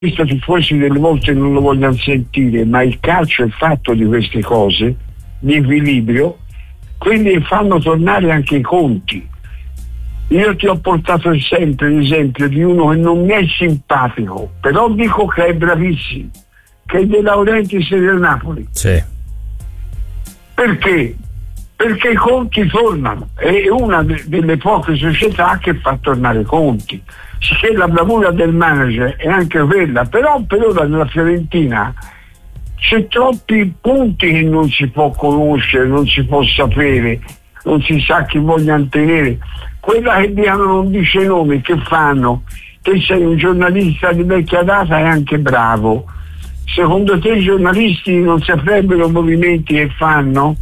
Questo forse delle volte non lo vogliono sentire, ma il calcio è fatto di queste cose, di equilibrio, quindi fanno tornare anche i conti. Io ti ho portato sempre l'esempio di uno che non mi è simpatico, però dico che è bravissimo, che è De Laurentiis del Napoli. Sì. Perché? Perché i conti tornano, è una delle poche società che fa tornare i conti. Sicché la bravura del manager è anche quella, però per ora nella Fiorentina c'è troppi punti che non si può conoscere, non si può sapere, non si sa chi vogliano tenere. Quella che dicono non dice nome, che fanno? Te sei un giornalista di vecchia data e anche bravo. Secondo te i giornalisti non saprebbero i movimenti che fanno?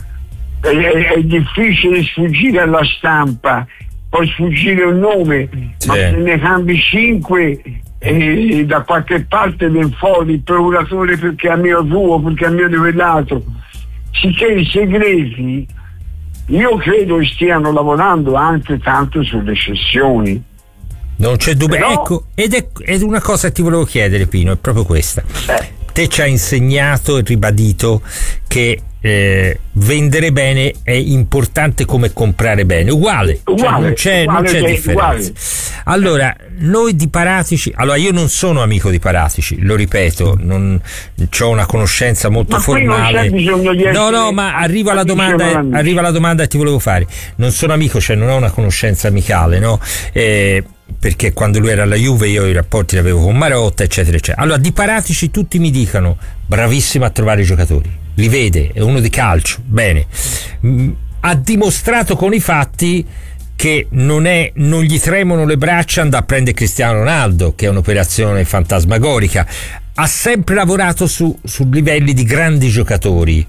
È difficile sfuggire alla stampa, puoi sfuggire un nome, sì, ma se ne cambi 5 e da qualche parte viene fuori il procuratore perché è mio tuo, perché è mio di quell'altro. Sicché i segreti io credo stiano lavorando anche tanto sulle cessioni. Non c'è dubbio. Però, ecco, ed è una cosa che ti volevo chiedere, Pino, è proprio questa. Te ci hai insegnato e ribadito che vendere bene è importante come comprare bene, uguale. Cioè non c'è differenza. Uguale. Allora, noi di Paratici, allora io non sono amico di Paratici, lo ripeto, non ho una conoscenza molto formale. No, ma arriva la domanda che ti volevo fare. Non sono amico, cioè non ho una conoscenza amicale, no? Perché quando lui era alla Juve io i rapporti li avevo con Marotta, eccetera eccetera. Allora di Paratici tutti mi dicono bravissimo a trovare i giocatori, li vede, è uno di calcio, bene, ha dimostrato con i fatti che non gli tremono le braccia andare a prendere Cristiano Ronaldo, che è un'operazione fantasmagorica. Ha sempre lavorato su livelli di grandi giocatori,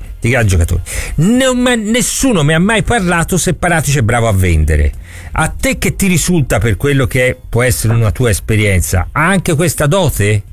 nessuno mi ha mai parlato se Paratici è bravo a vendere. A te che ti risulta, per quello che può essere una tua esperienza, ha anche questa dote?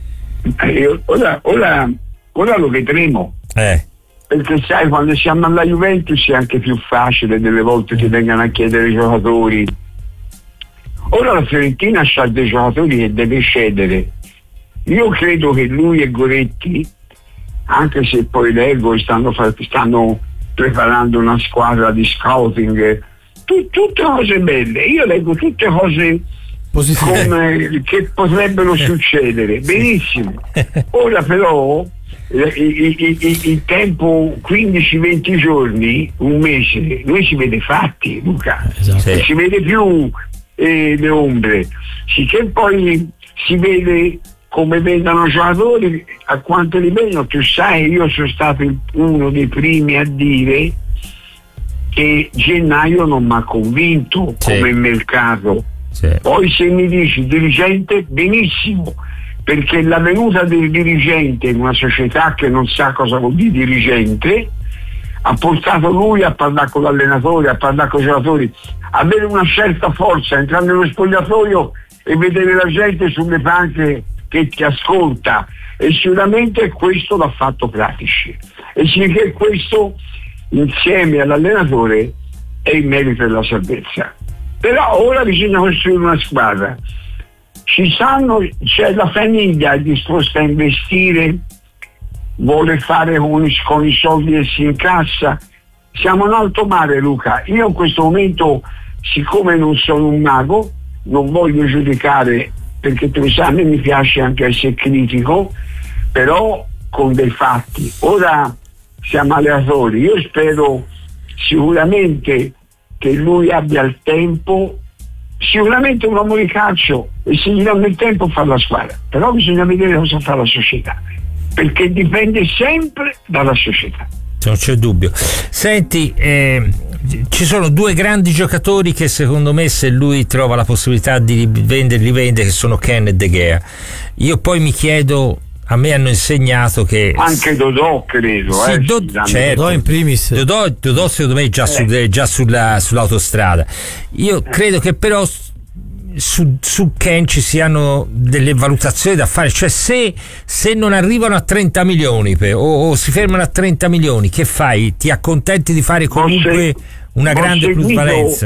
Ora lo vedremo, perché sai, quando siamo alla Juventus è anche più facile delle volte che vengano a chiedere i giocatori. Ora la Fiorentina ha dei giocatori che deve cedere. Io credo che lui e Goretti, anche se poi leggo stanno preparando una squadra di scouting, tutte cose belle, io leggo tutte cose che potrebbero succedere, benissimo. Ora però il tempo 15-20 giorni, un mese, lui si vede fatti, Luca, non si vede più le ombre, sicché poi si vede come vendono giocatori, a quanto li vedono. Tu sai, io sono stato uno dei primi a dire che gennaio non mi ha convinto come mercato. Poi se mi dici dirigente, benissimo, perché la venuta del dirigente in una società che non sa cosa vuol dire dirigente ha portato lui a parlare con l'allenatore, a parlare con i giocatori, avere una certa forza, entrare nello spogliatoio e vedere la gente sulle panche che ti ascolta, e sicuramente questo l'ha fatto Paratici, e sì che questo insieme all'allenatore è il merito della salvezza. Però ora bisogna costruire una squadra, c'è la famiglia è disposta a investire, vuole fare con i soldi che si incassa. Siamo in alto mare, Luca. Io in questo momento, siccome non sono un mago, non voglio giudicare, perché tu sai, a me mi piace anche essere critico, però con dei fatti. Ora siamo allenatori, io spero sicuramente che lui abbia il tempo, sicuramente un uomo di calcio, e se gli danno il tempo fa la squadra, però bisogna vedere cosa fa la società, perché dipende sempre dalla società. Non c'è dubbio. Senti, ci sono due grandi giocatori che secondo me, se lui trova la possibilità di rivendere, che sono Ken e De Gea. Io poi mi chiedo, a me hanno insegnato che anche Dodò, credo, certo, Dodò in primis. Dodò secondo me è già sull'autostrada. Io credo che però su Ken ci siano delle valutazioni da fare, cioè se non arrivano a 30 milioni o si fermano a 30 milioni, che fai? Ti accontenti di fare comunque una grande plusvalenza?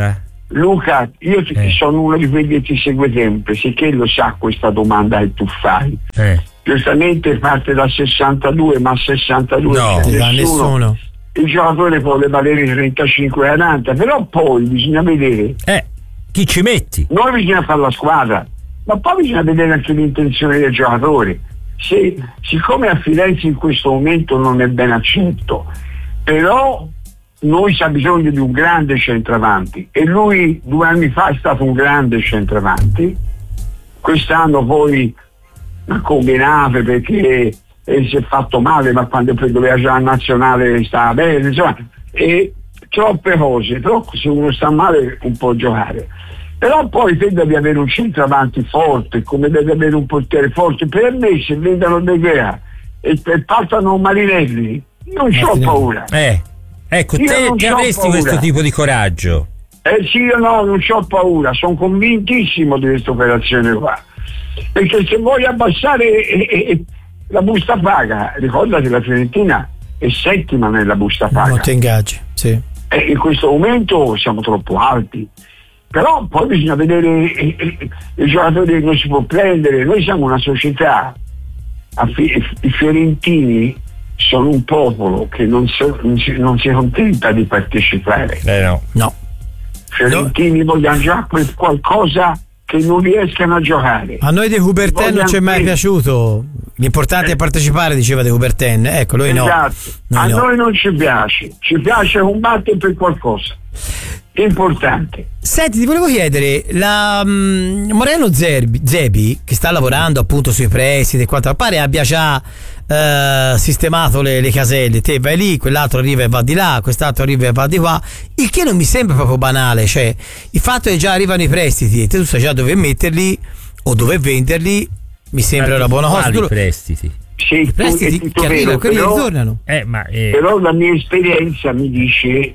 Luca, io sono uno di quelli che ti segue sempre, sicché lo sa questa domanda che tu fai. Giustamente parte da 62, ma a 62 no, nessuno. Il giocatore può valere 35-40, però poi bisogna vedere chi ci metti. Noi bisogna fare la squadra, ma poi bisogna vedere anche l'intenzione del giocatore. Siccome a Firenze in questo momento non è ben accetto, però noi si ha bisogno di un grande centravanti e lui 2 anni fa è stato un grande centravanti. Quest'anno poi ha combinato perché si è fatto male, ma quando poi doveva giocare a nazionale stava bene, insomma, e troppe cose, però se uno sta male non può giocare. Però poi te devi avere un centravanti forte, come devi avere un portiere forte. Per me se vendono De Gea e partono Marinelli, non c'ho paura. Ecco, te avresti questo tipo di coraggio. Sì, io no, non c'ho paura, sono convintissimo di questa operazione qua. Perché se vuoi abbassare la busta paga, ricordati la Fiorentina è 7ª nella busta paga. Non ti ingaggi, sì. In questo momento siamo troppo alti. Però poi bisogna vedere i giocatori che non si può prendere. Noi siamo una società, i fiorentini sono un popolo che non si contenta di partecipare. No. Fiorentini vogliono già qualcosa che non riescano a giocare. A noi De Coubertin non ci è mai piaciuto. L'importante è partecipare, diceva De Coubertin. Ecco, lui esatto. Noi non ci piace combattere per qualcosa. È importante. Senti, ti volevo chiedere, Moreno Zebi, che sta lavorando appunto sui prestiti e quanto pare abbia già sistemato le caselle, te vai lì, quell'altro arriva e va di là, quest'altro arriva e va di qua, il che non mi sembra proprio banale, cioè il fatto che già arrivano i prestiti e te tu sai già dove metterli o dove venderli, mi sembra una buona cosa. I prestiti? Sì, i prestiti che arrivano, quelli ritornano. Però la mia esperienza mi dice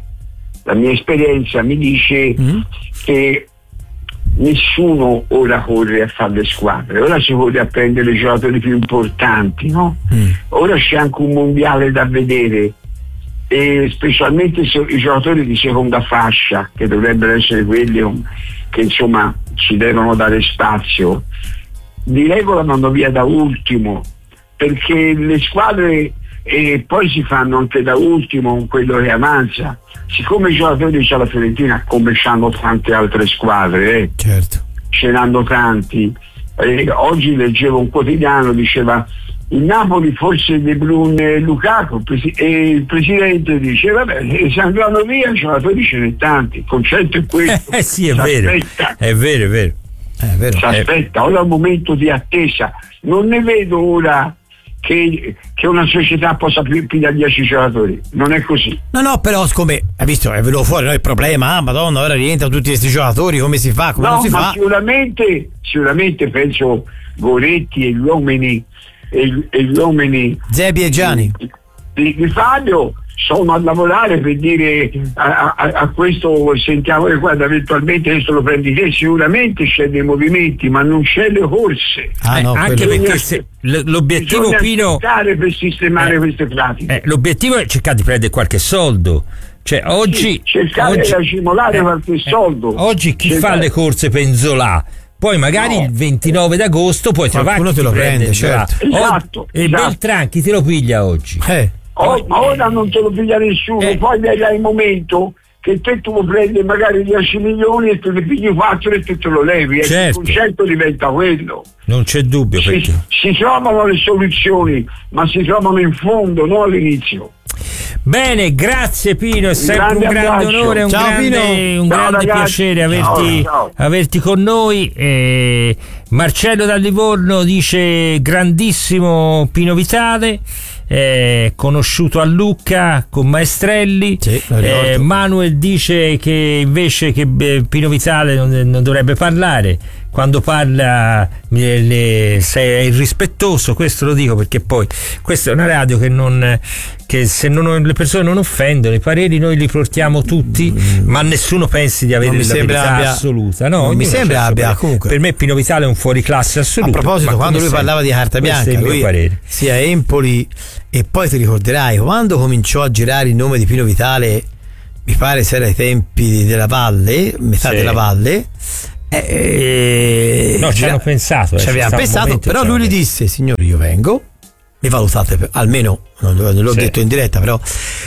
che nessuno ora corre a fare le squadre, ora si corre a prendere i giocatori più importanti, no? Ora c'è anche un mondiale da vedere e specialmente i giocatori di seconda fascia, che dovrebbero essere quelli che insomma ci devono dare spazio, di regola vanno via da ultimo, perché le squadre poi si fanno anche da ultimo quello che avanza. Siccome i giocatori c'è la Fiorentina, come c'hanno tante altre squadre, certo, ce n'hanno tanti. Oggi leggevo un quotidiano, diceva il Napoli forse De Bruyne e Lukaku, e il presidente dice vabbè, se andranno via i giocatori ce ne tanti, il concetto è questo. Sì, è vero. È vero. Si aspetta, ora è un momento di attesa, non ne vedo ora che una società possa pigliare 10 giocatori, non è così. No, però siccome hai visto, è venuto fuori il problema, madonna, ora rientrano tutti questi giocatori, come si fa? Come non si fa? Sicuramente penso Goretti e gli uomini Zebi e Gianni di Fabio sono a lavorare per dire a questo, sentiamo che guarda, eventualmente questo lo prendi te, sicuramente c'è dei movimenti ma non c'è le corse, anche perché l'obiettivo, Pino, per sistemare queste pratiche, l'obiettivo è cercare di prendere qualche soldo, cioè oggi cercare di accumulare qualche soldo. Oggi chi fa le corse Penzolà, poi magari il 29 d'agosto puoi trovare chi te lo prende, certo. Esatto. E Beltran chi te lo piglia oggi? Ma ora non te lo piglia nessuno, poi hai il momento che te tu lo prendi magari 10 milioni e te ne pigli 4 e te lo levi, certo. Il concetto diventa quello. Non c'è dubbio. Si trovano le soluzioni, ma si trovano in fondo, non all'inizio. Bene, grazie Pino, è sempre un grande onore, un grande piacere averti con noi. Marcello da Livorno dice grandissimo Pino Vitale, conosciuto a Lucca con Maestrelli. Manuel dice che invece che Pino Vitale non dovrebbe parlare, quando parla sei irrispettoso. Questo lo dico perché poi questa è una radio che se le persone non offendono, i pareri noi li portiamo tutti, ma nessuno pensi di avere la verità assoluta. No, mi sembra abbia comunque. Per me Pino Vitale è un fuoriclasse assoluto. A proposito, quando lui parlava di carta bianca, lui sia Empoli, e poi ti ricorderai quando cominciò a girare il nome di Pino Vitale mi pare se era ai tempi della Valle, metà della Valle. No, ci hanno pensato. Ci avevano pensato, però lui gli disse: signori, io vengo, mi valutate, almeno non l'ho detto in diretta, però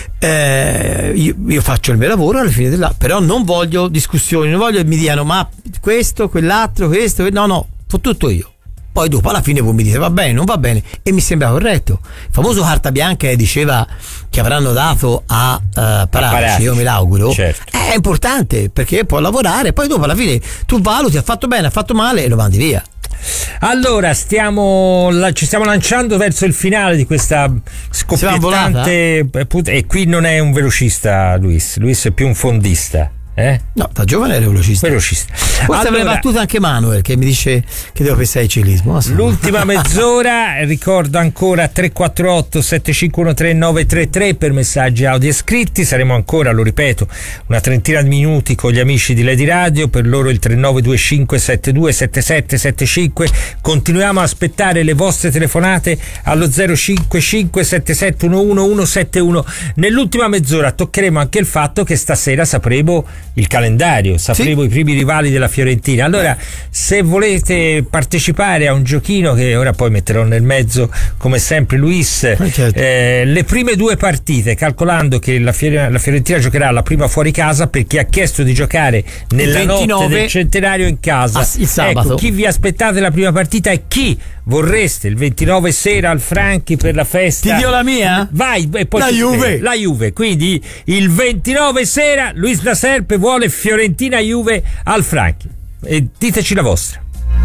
io faccio il mio lavoro alla fine però non voglio discussioni, non voglio che mi diano ma questo, quell'altro, questo, no, fa tutto io. Poi dopo alla fine voi mi dite va bene, non va bene, e mi sembra corretto. Il famoso carta bianca che diceva che avranno dato a Paraci, io me l'auguro, certo. È importante perché può lavorare, poi dopo alla fine tu valuti, ha fatto bene, ha fatto male e lo mandi via. Allora ci stiamo lanciando verso il finale di questa scoppiettante, e qui non è un velocista Luis è più un fondista. No, da giovane era velocista. Forse aveva battuto anche Manuel che mi dice che devo pensare al ciclismo. L'ultima mezz'ora, ricordo ancora 348 751 3933 per messaggi audio e scritti. Saremo ancora, lo ripeto, una trentina di minuti con gli amici di Lady Radio, per loro il 3925 72 7775. Continuiamo a aspettare le vostre telefonate allo 055 7711 171. Nell'ultima mezz'ora toccheremo anche il fatto che stasera sapremo il calendario, sapremo i primi rivali della Fiorentina. Allora, se volete partecipare a un giochino che ora poi metterò nel mezzo come sempre Luis, le prime due partite, calcolando che la Fiorentina giocherà la prima fuori casa, per chi ha chiesto di giocare nella notte del centenario in casa, il sabato. Ecco, chi vi aspettate la prima partita e chi vorreste il 29 sera al Franchi per la festa. Ti dio la mia? Vai, e poi la Juve. Quindi il 29 sera Luis da Serpe vuole Fiorentina Juve al Franchi. E diteci la vostra.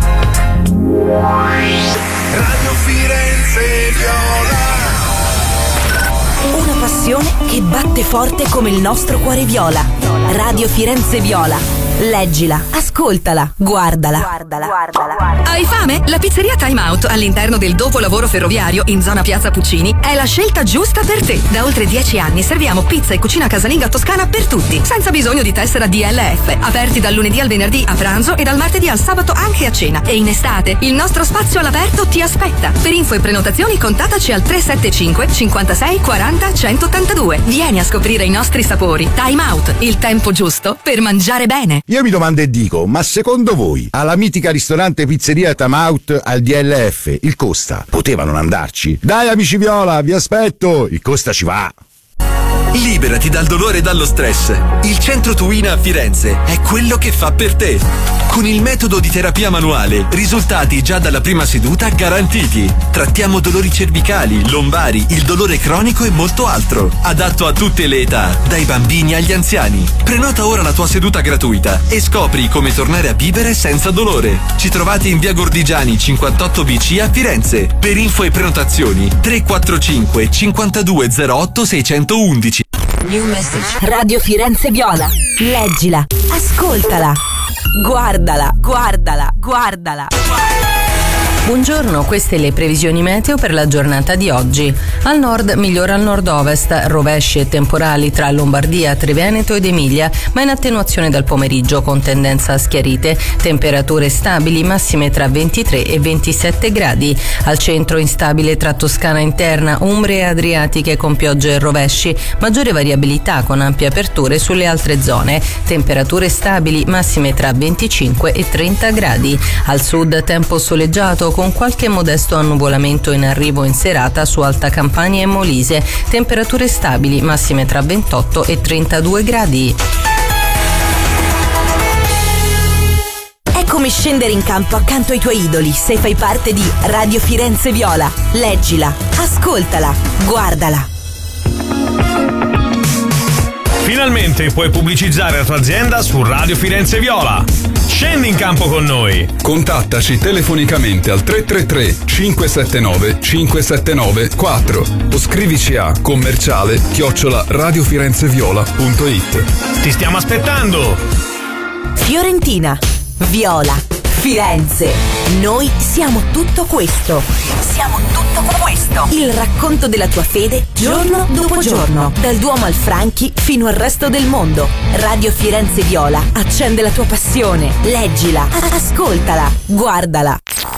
Radio Firenze Viola. Una passione che batte forte come il nostro cuore viola. Radio Firenze Viola. Leggila, ascoltala, guardala. Hai fame? La pizzeria Time Out all'interno del dopolavoro ferroviario in zona Piazza Puccini è la scelta giusta per te. Da oltre 10 anni serviamo pizza e cucina casalinga toscana per tutti, senza bisogno di tessera DLF. Aperti dal lunedì al venerdì a pranzo e dal martedì al sabato anche a cena. E in estate il nostro spazio all'aperto ti aspetta. Per info e prenotazioni contattaci al 375 56 40 182. Vieni a scoprire i nostri sapori. Time Out, il tempo giusto per mangiare bene. Io mi domando e dico, ma secondo voi alla mitica ristorante pizzeria Time Out al DLF il Costa poteva non andarci? Dai amici Viola, vi aspetto, il Costa ci va. Liberati dal dolore e dallo stress. Il centro Tuina a Firenze è quello che fa per te. Con il metodo di terapia manuale, risultati già dalla prima seduta garantiti. Trattiamo dolori cervicali, lombari, il dolore cronico e molto altro. Adatto a tutte le età, dai bambini agli anziani. Prenota ora la tua seduta gratuita e scopri come tornare a vivere senza dolore. Ci trovate in via Gordigiani 58BC a Firenze. Per info e prenotazioni 345 5208 611. New message. Radio Firenze Viola. Leggila, ascoltala, guardala. Buongiorno, queste le previsioni meteo per la giornata di oggi. Al nord migliora al nord-ovest, rovesci e temporali tra Lombardia, Triveneto ed Emilia, ma in attenuazione dal pomeriggio con tendenza a schiarite. Temperature stabili, massime tra 23 e 27 gradi. Al centro instabile tra Toscana interna, Umbrie adriatiche con piogge e rovesci. Maggiore variabilità con ampie aperture sulle altre zone. Temperature stabili, massime tra 25 e 30 gradi. Al sud tempo soleggiato con qualche modesto annuvolamento in arrivo in serata su Alta Campania e Molise. Temperature stabili, massime tra 28 e 32 gradi. È come scendere in campo accanto ai tuoi idoli se fai parte di Radio Firenze Viola. Leggila, ascoltala, guardala. Finalmente puoi pubblicizzare la tua azienda su Radio Firenze Viola. Scendi in campo con noi. Contattaci telefonicamente al 333 579 579 4 o scrivici a commerciale@radiofirenzeviola.it. Ti stiamo aspettando. Fiorentina, Viola, Firenze. Noi siamo tutto questo. Il racconto della tua fede giorno dopo giorno. Dal Duomo al Franchi fino al resto del mondo. Radio Firenze Viola accende la tua passione. Leggila, ascoltala, guardala.